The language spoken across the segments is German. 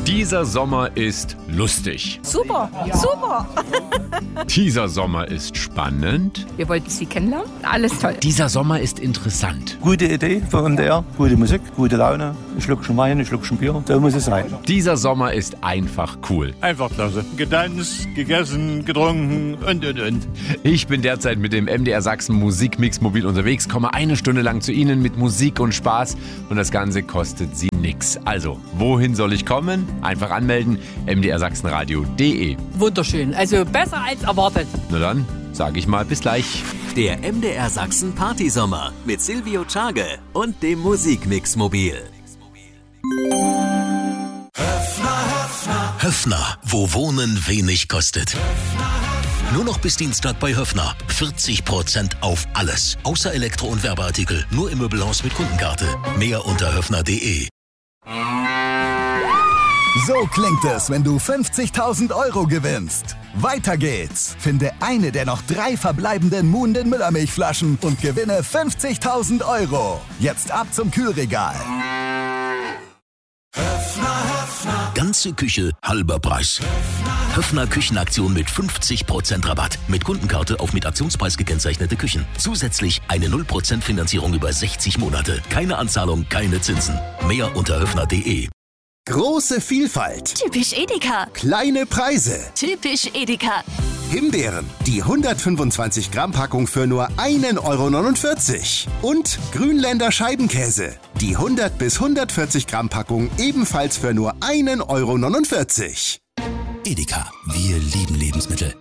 Dieser Sommer ist lustig. Super, super. Dieser Sommer ist spannend. Wir wollten Sie kennenlernen. Alles toll. Dieser Sommer ist interessant. Gute Idee für MDR, gute Musik, gute Laune. Ein Schluckchen Wein, ein Schluckchen Bier, so muss es sein. Dieser Sommer ist einfach cool. Einfach klasse. Getanzt, gegessen, getrunken und. Ich bin derzeit mit dem MDR Sachsen Musikmix mobil unterwegs, komme eine Stunde lang zu Ihnen mit Musik und Spaß und das Ganze kostet Sie nix. Also, wohin soll ich kommen? Einfach anmelden, mdrsachsenradio.de. Wunderschön. Also besser als erwartet. Na dann, sage ich mal bis gleich. Der MDR Sachsen Partysommer mit Silvio Tschage und dem Musikmix mobil. Höffner, wo Wohnen wenig kostet. Nur noch bis Dienstag bei Höffner. 40% auf alles. Außer Elektro- und Werbeartikel. Nur im Möbelhaus mit Kundenkarte. Mehr unter höffner.de. So klingt es, wenn du 50.000 € gewinnst. Weiter geht's. Finde eine der noch 3 verbleibenden Muhnden Müllermilchflaschen und gewinne 50.000 €. Jetzt ab zum Kühlregal. Ganze Küche, halber Preis. Höffner Küchenaktion mit 50% Rabatt. Mit Kundenkarte auf mit Aktionspreis gekennzeichnete Küchen. Zusätzlich eine 0% Finanzierung über 60 Monate. Keine Anzahlung, keine Zinsen. Mehr unter höffner.de. Große Vielfalt. Typisch Edeka. Kleine Preise. Typisch Edeka. Himbeeren, die 125 Gramm Packung für nur 1,49 €. Und Grünländer Scheibenkäse, die 100 bis 140 Gramm Packung ebenfalls für nur 1,49 €. Edeka, wir lieben Lebensmittel.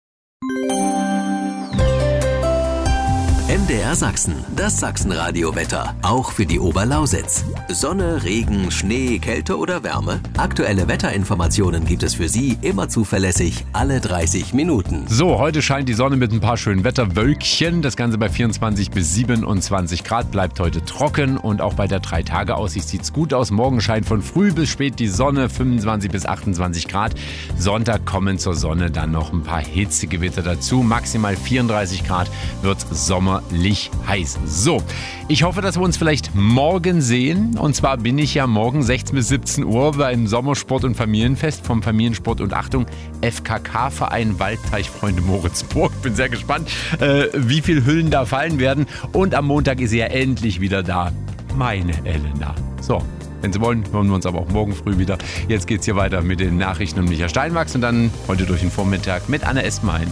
MDR Sachsen, das Sachsenradio-Wetter, auch für die Oberlausitz. Sonne, Regen, Schnee, Kälte oder Wärme? Aktuelle Wetterinformationen gibt es für Sie immer zuverlässig, alle 30 Minuten. So, heute scheint die Sonne mit ein paar schönen Wetterwölkchen. Das Ganze bei 24 bis 27 Grad, bleibt heute trocken und auch bei der 3-Tage-Aussicht sieht es gut aus. Morgen scheint von früh bis spät die Sonne, 25 bis 28 Grad. Sonntag kommen zur Sonne dann noch ein paar Hitzegewitter dazu. Maximal 34 Grad wird sommerlich heiß. So, ich hoffe, dass wir uns vielleicht morgen sehen. Und zwar bin ich ja morgen 16 bis 17 Uhr beim Sommersport- und Familienfest vom Familiensport- und Achtung FKK-Verein Waldteichfreunde Moritzburg. Bin sehr gespannt, wie viele Hüllen da fallen werden. Und am Montag ist sie ja endlich wieder da. Meine Elena. So. Wenn Sie wollen, hören wir uns aber auch morgen früh wieder. Jetzt geht's hier weiter mit den Nachrichten und Micha Steinwachs und dann heute durch den Vormittag mit Anna Estmein.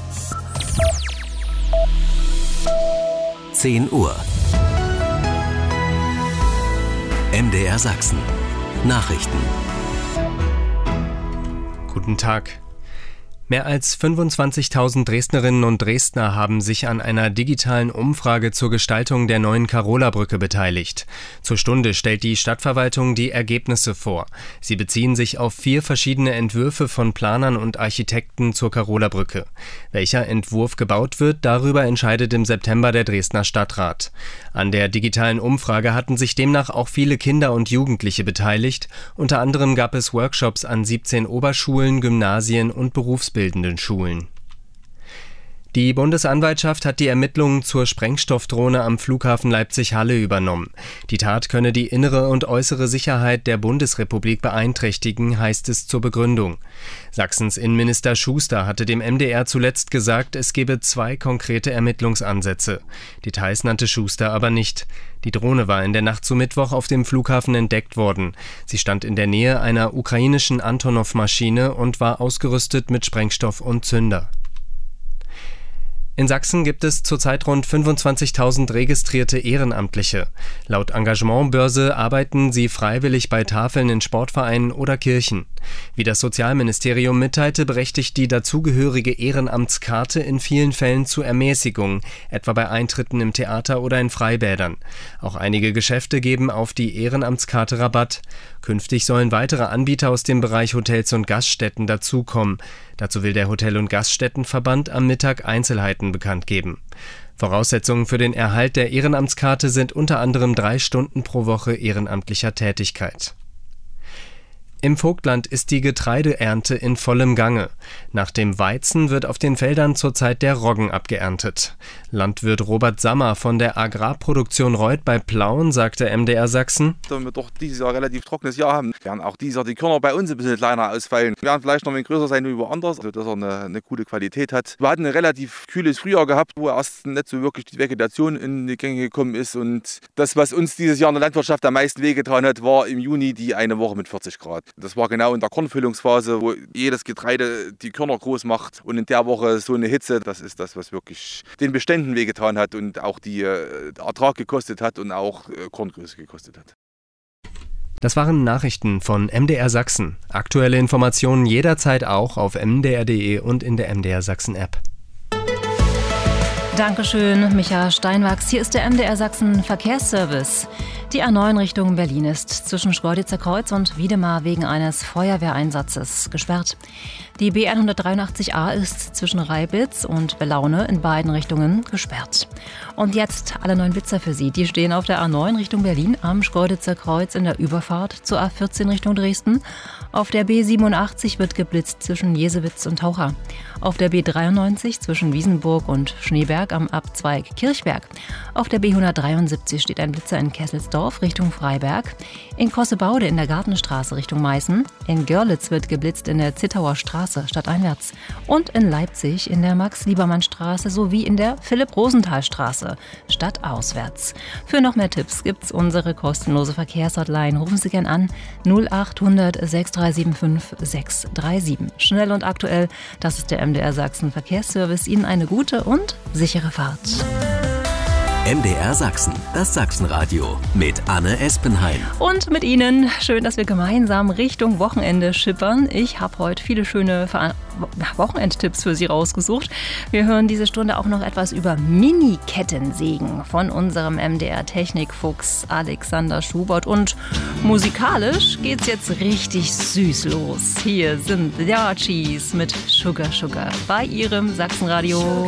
10 Uhr. MDR Sachsen. Nachrichten. Guten Tag. Mehr als 25.000 Dresdnerinnen und Dresdner haben sich an einer digitalen Umfrage zur Gestaltung der neuen Karola-Brücke beteiligt. Zur Stunde stellt die Stadtverwaltung die Ergebnisse vor. Sie beziehen sich auf 4 verschiedene Entwürfe von Planern und Architekten zur Karola-Brücke. Welcher Entwurf gebaut wird, darüber entscheidet im September der Dresdner Stadtrat. An der digitalen Umfrage hatten sich demnach auch viele Kinder und Jugendliche beteiligt. Unter anderem gab es Workshops an 17 Oberschulen, Gymnasien und berufsbildenden Schulen. Die Bundesanwaltschaft hat die Ermittlungen zur Sprengstoffdrohne am Flughafen Leipzig-Halle übernommen. Die Tat könne die innere und äußere Sicherheit der Bundesrepublik beeinträchtigen, heißt es zur Begründung. Sachsens Innenminister Schuster hatte dem MDR zuletzt gesagt, es gebe 2 konkrete Ermittlungsansätze. Details nannte Schuster aber nicht. Die Drohne war in der Nacht zu Mittwoch auf dem Flughafen entdeckt worden. Sie stand in der Nähe einer ukrainischen Antonov-Maschine und war ausgerüstet mit Sprengstoff und Zünder. In Sachsen gibt es zurzeit rund 25.000 registrierte Ehrenamtliche. Laut Engagementbörse arbeiten sie freiwillig bei Tafeln in Sportvereinen oder Kirchen. Wie das Sozialministerium mitteilte, berechtigt die dazugehörige Ehrenamtskarte in vielen Fällen zu Ermäßigung, etwa bei Eintritten im Theater oder in Freibädern. Auch einige Geschäfte geben auf die Ehrenamtskarte Rabatt. Künftig sollen weitere Anbieter aus dem Bereich Hotels und Gaststätten dazukommen. Dazu will der Hotel- und Gaststättenverband am Mittag Einzelheiten bekannt geben. Voraussetzungen für den Erhalt der Ehrenamtskarte sind unter anderem 3 Stunden pro Woche ehrenamtlicher Tätigkeit. Im Vogtland ist die Getreideernte in vollem Gange. Nach dem Weizen wird auf den Feldern zurzeit der Roggen abgeerntet. Landwirt Robert Sammer von der Agrarproduktion Reuth bei Plauen sagte MDR Sachsen: Da wir doch dieses Jahr relativ trockenes Jahr haben, werden auch dieses Jahr die Körner bei uns ein bisschen kleiner ausfallen. Wir werden vielleicht noch ein bisschen größer sein wie woanders, also dass er eine gute Qualität hat. Wir hatten ein relativ kühles Frühjahr gehabt, wo erst nicht so wirklich die Vegetation in die Gänge gekommen ist. Und das, was uns dieses Jahr in der Landwirtschaft am meisten wehgetan hat, war im Juni die eine Woche mit 40 Grad. Das war genau in der Kornfüllungsphase, wo jedes Getreide die Körner groß macht. Und in der Woche so eine Hitze, das ist das, was wirklich den Beständen wehgetan hat und auch die Ertrag gekostet hat und auch Korngröße gekostet hat. Das waren Nachrichten von MDR Sachsen. Aktuelle Informationen jederzeit auch auf mdr.de und in der MDR Sachsen App. Dankeschön, Micha Steinwachs. Hier ist der MDR Sachsen Verkehrsservice. Die A9 Richtung Berlin ist zwischen Schkeuditzer Kreuz und Wiedemar wegen eines Feuerwehreinsatzes gesperrt. Die B183a ist zwischen Reibitz und Belaune in beiden Richtungen gesperrt. Und jetzt alle 9 Blitzer für Sie. Die stehen auf der A9 Richtung Berlin am Schkeuditzer Kreuz in der Überfahrt zur A14 Richtung Dresden. Auf der B87 wird geblitzt zwischen Jesewitz und Taucher. Auf der B93 zwischen Wiesenburg und Schneeberg am Abzweig Kirchberg. Auf der B173 steht ein Blitzer in Kesselsdorf Richtung Freiberg. In Kossebaude in der Gartenstraße Richtung Meißen. In Görlitz wird geblitzt in der Zittauer Straße stadteinwärts. Und in Leipzig in der Max-Liebermann-Straße sowie in der Philipp-Rosenthal-Straße stadtauswärts. Für noch mehr Tipps gibt's unsere kostenlose Verkehrshotline. Rufen Sie gern an 0800 6375 637. Schnell und aktuell, das ist der MDR Sachsen Verkehrsservice. Ihnen eine gute und sichere Fahrt. MDR Sachsen, das Sachsenradio mit Anne Espenheim. Und mit Ihnen, schön, dass wir gemeinsam Richtung Wochenende schippern. Ich habe heute viele schöne Wochenendtipps für Sie rausgesucht. Wir hören diese Stunde auch noch etwas über Mini-Kettensägen von unserem MDR-Technikfuchs Alexander Schubert. Und musikalisch geht's jetzt richtig süß los. Hier sind The Archies mit Sugar Sugar bei Ihrem Sachsenradio.